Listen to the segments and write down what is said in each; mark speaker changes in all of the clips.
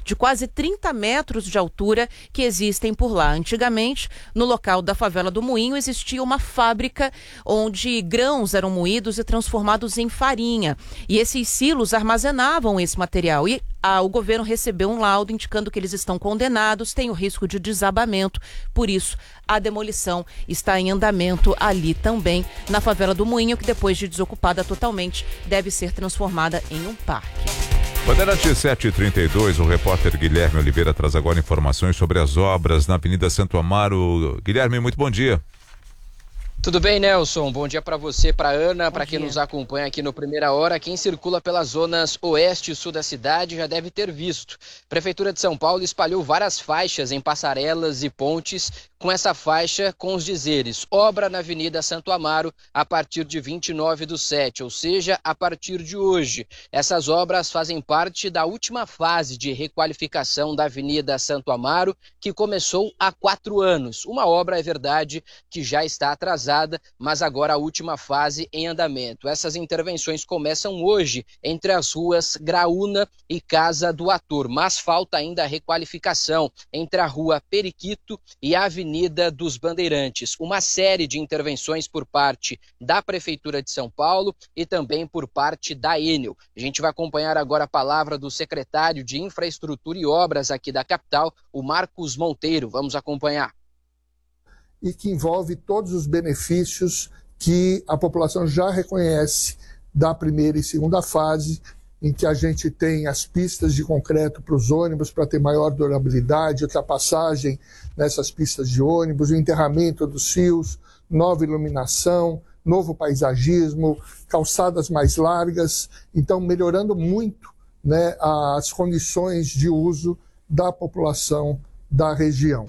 Speaker 1: de quase 30 metros de altura que existem por lá. Antigamente, no local da favela do Moinho, existia uma fábrica onde grãos eram moídos e transformados em farinha. E esses silos armazenavam esse material. E o governo recebeu um laudo indicando que eles estão condenados, tem o risco de desabamento. Por isso, a demolição está em andamento ali também, na favela do Moinho, que depois de desocupada totalmente, deve ser transformada em um parque.
Speaker 2: Bandeirante 732, o repórter Guilherme Oliveira traz agora informações sobre as obras na Avenida Santo Amaro. Guilherme, muito bom dia.
Speaker 3: Tudo bem, Nelson? Bom dia para você, para Ana, para quem nos acompanha aqui no Primeira Hora. Quem circula pelas zonas oeste e sul da cidade já deve ter visto. A Prefeitura de São Paulo espalhou várias faixas em passarelas e pontes com essa faixa com os dizeres: obra na Avenida Santo Amaro a partir de 29/7, ou seja, a partir de hoje. Essas obras fazem parte da última fase de requalificação da Avenida Santo Amaro, que começou há 4 anos. Uma obra, é verdade, que já está atrasada, mas agora a última fase em andamento. Essas intervenções começam hoje entre as ruas Graúna e Casa do Ator, mas falta ainda a requalificação entre a Rua Periquito e a Avenida dos Bandeirantes. Uma série de intervenções por parte da Prefeitura de São Paulo e também por parte da Enel. A gente vai acompanhar agora a palavra do secretário de Infraestrutura e Obras aqui da capital, o Marcos Monteiro. Vamos acompanhar.
Speaker 4: E que envolve todos os benefícios que a população já reconhece da primeira e segunda fase, em que a gente tem as pistas de concreto para os ônibus para ter maior durabilidade, ultrapassagem nessas pistas de ônibus, o enterramento dos fios, nova iluminação, novo paisagismo, calçadas mais largas, então melhorando muito, né, as condições de uso da população da região.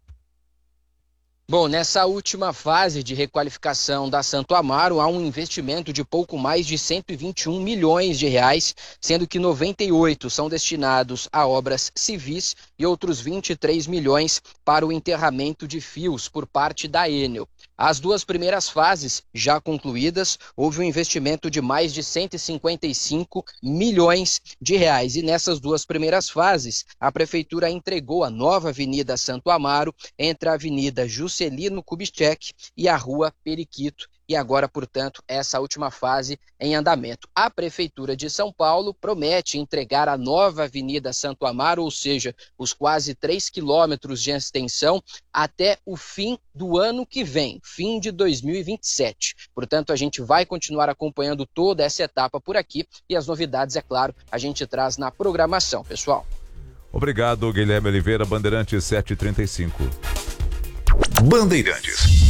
Speaker 3: Bom, nessa última fase de requalificação da Santo Amaro, há um investimento de pouco mais de 121 milhões de reais, sendo que 98 são destinados a obras civis e outros 23 milhões para o enterramento de fios por parte da Enel. As 2 primeiras fases já concluídas, houve um investimento de mais de 155 milhões de reais. E nessas 2 primeiras fases, a Prefeitura entregou a nova Avenida Santo Amaro entre a Avenida Juscelino Kubitschek e a Rua Periquito. E agora, portanto, essa última fase em andamento. A Prefeitura de São Paulo promete entregar a nova Avenida Santo Amaro, ou seja, os quase 3 quilômetros de extensão, até o fim do ano que vem, fim de 2027. Portanto, a gente vai continuar acompanhando toda essa etapa por aqui e as novidades, é claro, a gente traz na programação, pessoal.
Speaker 2: Obrigado, Guilherme Oliveira, Bandeirantes 735. Bandeirantes.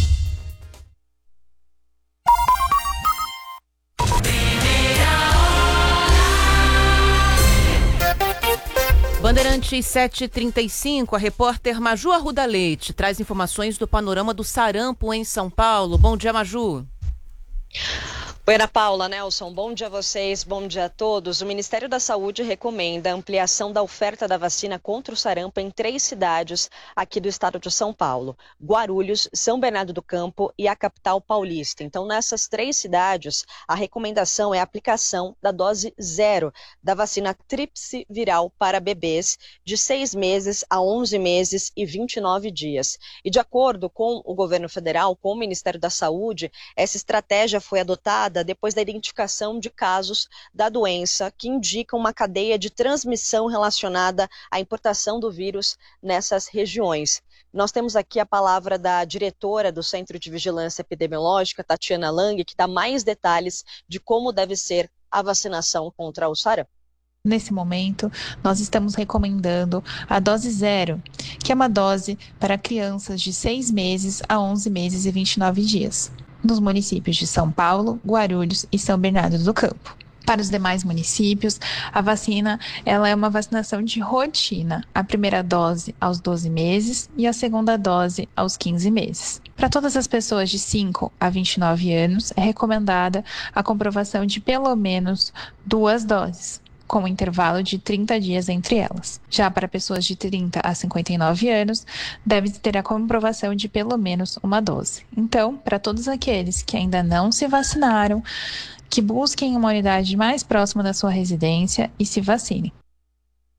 Speaker 1: Bandeirantes 735, a repórter Maju Arruda Leite traz informações do panorama do sarampo em São Paulo. Bom dia, Maju.
Speaker 5: Oi, Ana Paula, Nelson, bom dia a vocês, bom dia a todos. O Ministério da Saúde recomenda a ampliação da oferta da vacina contra o sarampo em 3 cidades aqui do estado de São Paulo: Guarulhos, São Bernardo do Campo e a capital paulista. Então, nessas 3 cidades, a recomendação é a aplicação da dose 0 da vacina tríplice viral para bebês de 6 meses a 11 meses e 29 dias. E de acordo com o governo federal, com o Ministério da Saúde, essa estratégia foi adotada depois da identificação de casos da doença que indicam uma cadeia de transmissão relacionada à importação do vírus nessas regiões. Nós temos aqui a palavra da diretora do Centro de Vigilância Epidemiológica, Tatiana Lang, que dá mais detalhes de como deve ser a vacinação contra o sarampo.
Speaker 6: Nesse momento, nós estamos recomendando a dose 0, que é uma dose para crianças de 6 meses a 11 meses e 29 dias. Nos municípios de São Paulo, Guarulhos e São Bernardo do Campo. Para os demais municípios, a vacina ela é uma vacinação de rotina. A primeira dose aos 12 meses e a segunda dose aos 15 meses. Para todas as pessoas de 5 a 29 anos, é recomendada a comprovação de pelo menos 2 doses, com um intervalo de 30 dias entre elas. Já para pessoas de 30 a 59 anos, deve ter a comprovação de pelo menos 1 dose. Então, para todos aqueles que ainda não se vacinaram, que busquem uma unidade mais próxima da sua residência e se vacinem.